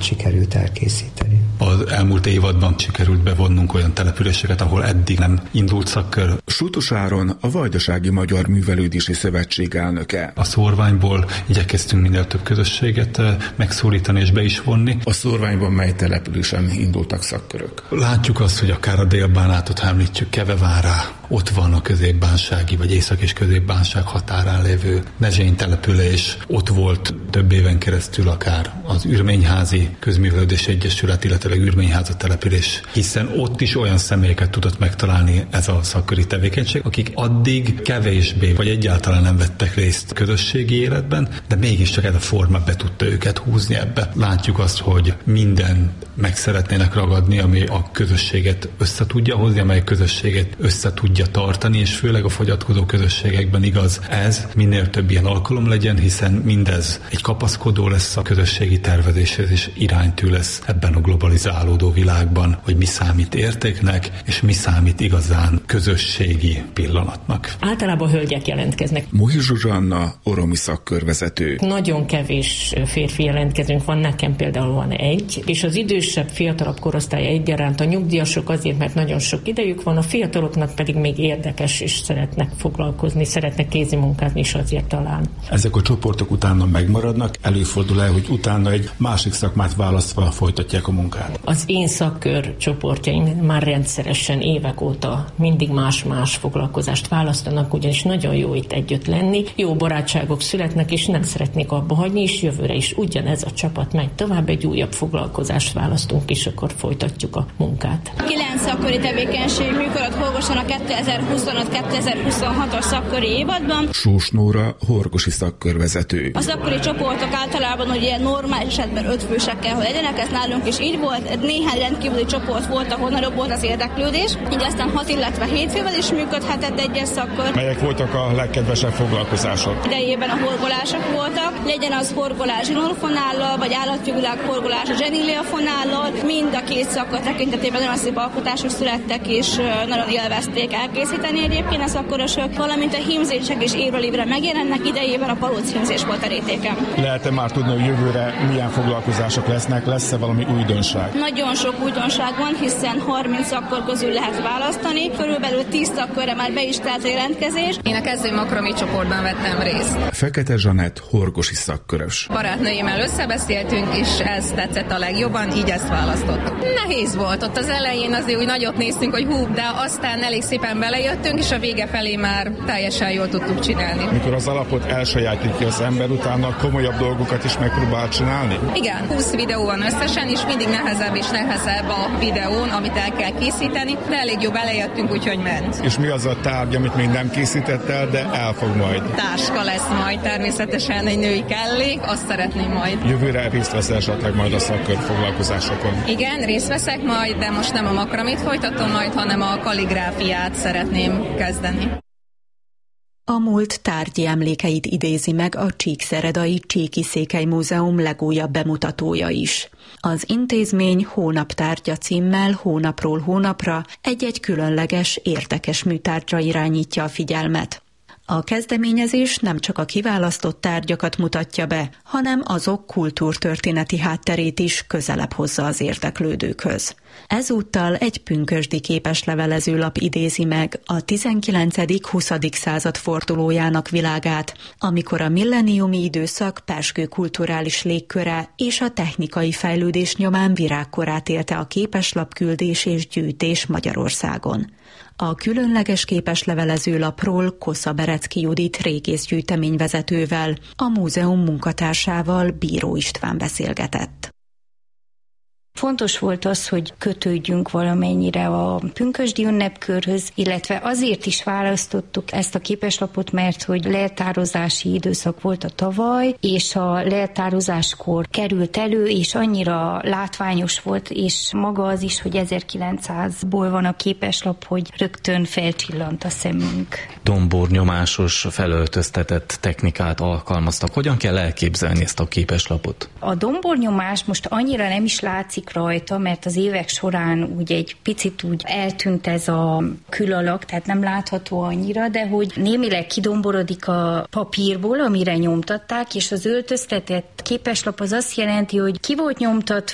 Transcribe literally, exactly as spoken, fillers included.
sikerült elkészíteni. Az elmúlt évadban sikerült bevonnunk olyan településeket, ahol eddig nem indult szakkör. Sútos Áron, a Vajdasági Magyar Művelődési Szövetség elnöke. A szórványból igyekeztünk minél több közösséget megszólítani és be is vonni. A szórványban mely településen indultak szakkörök? Látjuk azt, hogy akár a Dél-Bánátot említjük, Kevevárá, ott van a középbánsági vagy észak- és középbánság határán lévő Nezsény település, ott volt több éven keresztül akár az Ürményházi Közművelődési Egyesület, illetve Ürményháza település, hiszen ott is olyan személyeket tudott megtalálni ez a szakköri tevékenység, akik addig kevésbé vagy egyáltalán nem vettek részt közösségi életben, de mégiscsak ez a forma be tudta őket húzni ebbe. Látjuk azt, hogy minden meg szeretnének ragadni, ami a közösséget össze tudja hozni, amely közösséget össze tudja tartani, és főleg a fogyatkozó közösségekben igaz ez, minél több ilyen alkalom legyen, hiszen mindez egy kapaszkodó lesz a közösségi tervezéshez, és iránytű lesz ebben a globalizálódó világban, hogy mi számít értéknek, és mi számít igazán közösségi pillanatnak. Általában hölgyek jelentkeznek. Mohi Zsuzsanna, oromi szakkörvezető. Nagyon kevés férfi jelentkezünk van, nekem például van egy, és az idősebb, fiatalabb korosztály egyaránt, a nyugdíjasok azért, mert nagyon sok idejük van, a fiataloknak pedig még érdekes, és szeretnek foglalkozni, szeretnek kézimunkát is azért talán. Ezek a csoportok utána megmaradnak, előfordul-e, hogy utána egy másik szakmát választva folytatják a munkát? Az én szakkör csoportjaim már rendszeresen évek óta mindig más-más foglalkozást választanak, ugyanis nagyon jó itt együtt lenni, jó barátságok születnek, és nem szeretnék abba hagyni, és jövőre is ugyanez a csapat megy tovább, egy újabb foglalkozást választunk, és akkor folytatjuk a munkát. Kilenc szakköri tevékenység működött Horgoson a kétezer-huszonöt kétezer-huszonhatos szakköri évadban. Sós Nóra, horgosi szakkörvezető. A szakköri csoportok általában ugye normális esetben öt fősek kell, hogy legyenek, ez nálunk is így volt. Néhány rendkívüli csoport volt, ahol nagyobb volt az érdeklődés, így aztán hat, illetve hét fővel is működhetett egyes szakkör. Melyek voltak a legkedvesebb foglalkozások? Idejében a horgolások voltak, legyen az horgolás zsinórfonállal, vagy állatjogilag horgolás a zseníliafonállal, mind a két szakkör tekintetében nagyon szép alkotások születtek, és nagyon élvezték elkészíteni egyébként a szakkorosok, valamint a hímzések is évről évre megjelennek, idejében a palóc hímzés volt a rétéken. Lehet-e már tudni, hogy jövőre milyen foglalkozások lesznek, lesz-e valami újdonság? Nagyon sok újdonság van, hiszen harminc szakkor közül lehet választani, körülbelül tíz szakkörre már be is telt a jelentkezés. Én a kezdő makromi csoportban vettem részt. Fekete Zsanett, horgosi szakkörös. Barátnőimmel összebeszéltünk, és ez tetszett a legjobban, így ezt választottuk. Nehéz volt, ott az elején azért úgy nagyot néztünk, hogy hú, de aztán elég szépen belejöttünk, és a vége felé már teljesen jól tudtuk csinálni. Mikor az alapot elsajátítja az ember, utána komolyabb dolgokat is megpróbál csinálni? Igen, húsz videó van összesen, és mindig nehezebb és nehezebb a videón, amit el kell készíteni, de elég jó belejöttünk, úgyhogy ment. És mi az a tárgy, amit még nem készített el, de el fog majd? Táska lesz majd, természetesen egy női kellék, azt szeretném majd. Jövőre részt vesz esetleg majd a szakkör foglalkozásokon? Igen, részt veszek majd, de most nem a makramit folytatom majd, hanem a kalligráfiát szeretném kezdeni. A múlt tárgyi emlékeit idézi meg a Csíkszeredai Csíki-Székely Múzeum legújabb bemutatója is. Az intézmény Hónaptárgya címmel hónapról hónapra egy-egy különleges, érdekes műtárgyra irányítja a figyelmet. A kezdeményezés nem csak a kiválasztott tárgyakat mutatja be, hanem azok kultúrtörténeti hátterét is közelebb hozza az érdeklődőkhöz. Ezúttal egy pünkösdi képeslevelezőlap idézi meg a tizenkilencedik-huszadik század fordulójának világát, amikor a milleniumi időszak pezsgő kulturális légköre és a technikai fejlődés nyomán virágkorát élte a képeslapküldés és gyűjtés Magyarországon. A különleges képeslevelezőlapról Kosza Berecki Judit régészgyűjteményvezetővel, a múzeum munkatársával, Bíró István beszélgetett. Fontos volt az, hogy kötődjünk valamennyire a pünkösdi ünnepkörhöz, illetve azért is választottuk ezt a képeslapot, mert hogy leltározási időszak volt a tavaly, és a leltározáskor került elő, és annyira látványos volt, és maga az is, hogy ezerkilencszázból van a képeslap, hogy rögtön felcsillant a szemünk. Dombornyomásos, felöltöztetett technikát alkalmaztak. Hogyan kell elképzelni ezt a képeslapot? A dombornyomás most annyira nem is látszik rajta, mert az évek során úgy egy picit úgy eltűnt ez a külalak, tehát nem látható annyira, de hogy némileg kidomborodik a papírból, amire nyomtatták, és az öltöztetett képeslap az azt jelenti, hogy ki volt nyomtatva